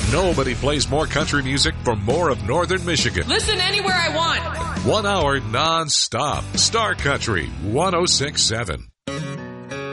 Nobody plays more country music for more of Northern Michigan. Listen anywhere I want. 1 hour non-stop. Star Country 106.7.